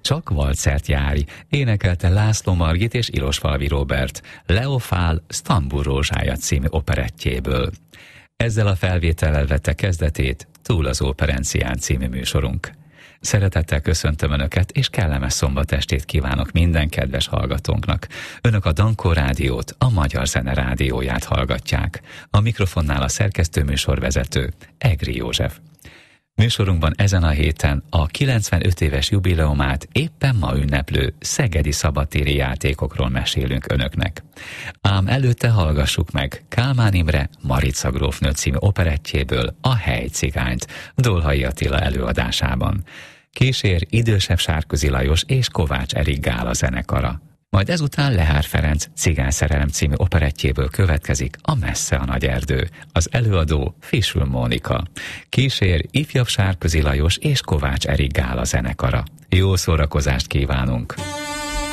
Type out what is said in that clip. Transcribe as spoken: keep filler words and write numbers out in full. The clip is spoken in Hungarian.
Csak valcert jári, énekelte László Margit és Ilosfalvi Róbert Leofál Sztambul rózsája című operettjéből. Ezzel a felvétellel vette kezdetét Túl az Óperencián című műsorunk. Szeretettel köszöntöm Önöket, és kellemes szombatestét kívánok minden kedves hallgatónknak. Önök a Dankó Rádiót, a Magyar Zene Rádióját hallgatják. A mikrofonnál a szerkesztőműsorvezető Egri József. Műsorunkban ezen a héten a kilencvenöt éves jubileumát éppen ma ünneplő szegedi szabadtéri játékokról mesélünk Önöknek. Ám előtte hallgassuk meg Kálmán Imre Marica grófnő című operettjéből a Helycigányt Dolhai Attila előadásában. Kísér idősebb Sárközi Lajos és Kovács Erik Gála zenekara. Majd ezután Lehár Ferenc Cigányszerelem című operettjéből következik a Messze a nagy erdő. Az előadó Fisül Mónika. Kísér ifjabb Sárközi Lajos és Kovács Erik Gála zenekara. Jó szórakozást kívánunk!